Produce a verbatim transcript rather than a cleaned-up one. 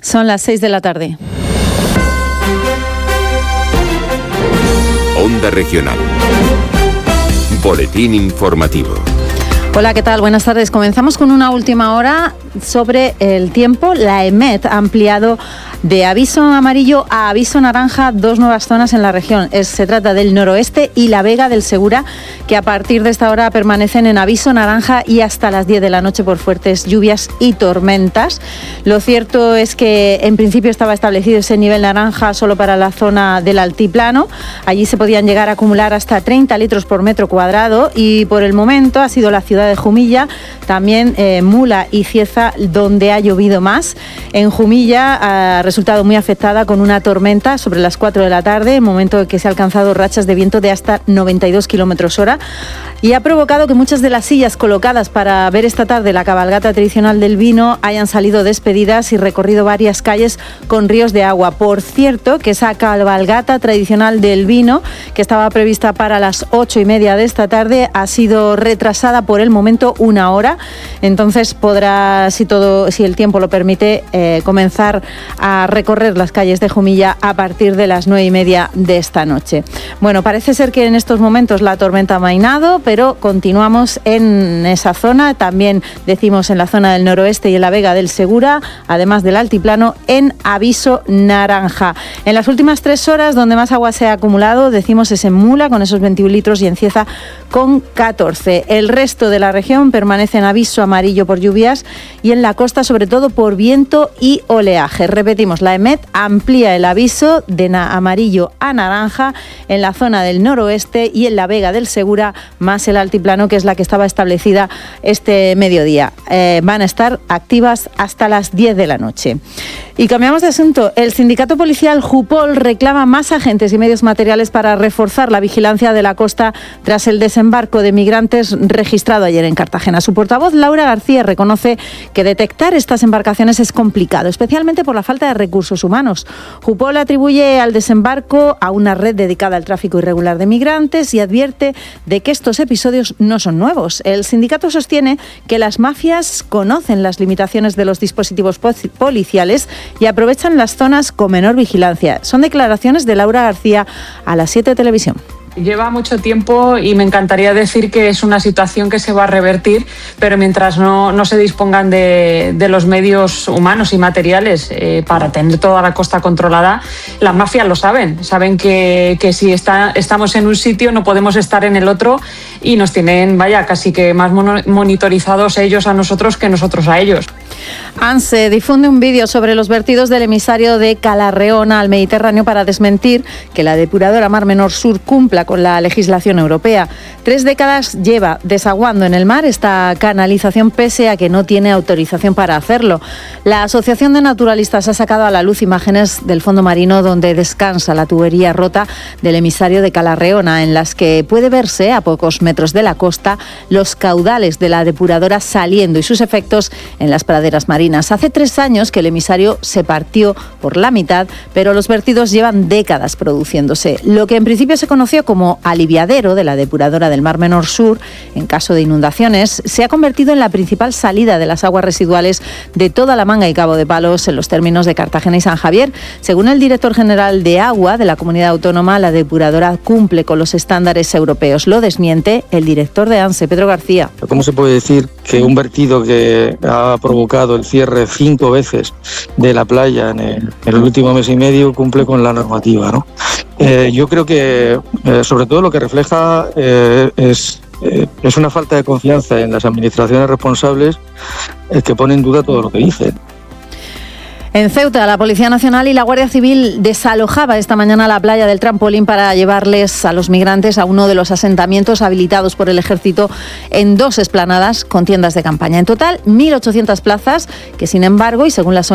Son las seis de la tarde. Onda Regional. Boletín informativo. Hola, ¿qué tal? Buenas tardes. Comenzamos con una última hora sobre el tiempo. La EMET ha ampliado de aviso amarillo a aviso naranja dos nuevas zonas en la región. Es, se trata del noroeste y la Vega del Segura, que a partir de esta hora permanecen en aviso naranja y hasta las diez de la noche por fuertes lluvias y tormentas. Lo cierto es que en principio estaba establecido ese nivel naranja solo para la zona del altiplano. Allí se podían llegar a acumular hasta treinta litros por metro cuadrado y por el momento ha sido la ciudad de Jumilla, también eh, Mula y Cieza, donde ha llovido más. En Jumilla ha resultado muy afectada con una tormenta sobre las cuatro de la tarde, en momento en que se han alcanzado rachas de viento de hasta noventa y dos kilómetros hora, y ha provocado que muchas de las sillas colocadas para ver esta tarde la cabalgata tradicional del vino hayan salido despedidas y recorrido varias calles con ríos de agua. Por cierto, que esa cabalgata tradicional del vino, que estaba prevista para las ocho y media de esta tarde, ha sido retrasada por el momento una hora. Entonces podrá, si todo, si el tiempo lo permite, eh, comenzar a recorrer las calles de Jumilla a partir de las nueve y media de esta noche. Bueno, parece ser que en estos momentos la tormenta ha amainado, pero continuamos en esa zona. También decimos en la zona del noroeste y en la Vega del Segura, además del altiplano, en aviso naranja. En las últimas tres horas, donde más agua se ha acumulado, decimos es en Mula con esos veintiún litros y en Cieza con catorce. El resto de la región permanece en aviso amarillo por lluvias y en la costa sobre todo por viento y oleaje. Repetimos, la EMET amplía el aviso de amarillo a naranja en la zona del noroeste y en la Vega del Segura, más el altiplano, que es la que estaba establecida este mediodía. Eh, van a estar activas hasta las diez de la noche. Y cambiamos de asunto. El sindicato policial Jupol reclama más agentes y medios materiales para reforzar la vigilancia de la costa tras el desembarco de migrantes registrado ayer en Cartagena. Su portavoz, Laura García, reconoce que detectar estas embarcaciones es complicado, especialmente por la falta de recursos humanos. Jupol atribuye al desembarco a una red dedicada al tráfico irregular de migrantes y advierte de que estos episodios no son nuevos. El sindicato sostiene que las mafias conocen las limitaciones de los dispositivos policiales y aprovechan las zonas con menor vigilancia. Son declaraciones de Laura García a las siete de Televisión. Lleva mucho tiempo y me encantaría decir que es una situación que se va a revertir, pero mientras no, no se dispongan de, de los medios humanos y materiales eh, para tener toda la costa controlada, las mafias lo saben. Saben que, que si está, estamos en un sitio no podemos estar en el otro y nos tienen, vaya, casi que más monitorizados ellos a nosotros que nosotros a ellos. ANSE difunde un vídeo sobre los vertidos del emisario de Calarreona al Mediterráneo para desmentir que la depuradora Mar Menor Sur cumpla con la legislación europea. Tres décadas lleva desaguando en el mar esta canalización pese a que no tiene autorización para hacerlo. La Asociación de Naturalistas ha sacado a la luz imágenes del fondo marino donde descansa la tubería rota del emisario de Calarreona, en las que puede verse a pocos metros de la costa los caudales de la depuradora saliendo y sus efectos en las praderas marinas. Hace tres años que el emisario se partió por la mitad, pero los vertidos llevan décadas produciéndose. Lo que en principio se conoció como aliviadero de la depuradora del Mar Menor Sur, en caso de inundaciones, se ha convertido en la principal salida de las aguas residuales de toda la Manga y Cabo de Palos en los términos de Cartagena y San Javier. Según el director general de Agua de la comunidad autónoma, la depuradora cumple con los estándares europeos. Lo desmiente el director de ANSE, Pedro García. ¿Cómo se puede decir que un vertido que ha provocado el cierre cinco veces de la playa en el, en el último mes y medio cumple con la normativa, ¿no? Eh, yo creo que eh, sobre todo lo que refleja eh, es, eh, es una falta de confianza en las administraciones responsables eh, que pone en duda todo lo que dicen. En Ceuta, la Policía Nacional y la Guardia Civil desalojaba esta mañana la playa del Trampolín para llevarles a los migrantes a uno de los asentamientos habilitados por el Ejército en dos explanadas con tiendas de campaña. En total, mil ochocientas plazas que, sin embargo, y según las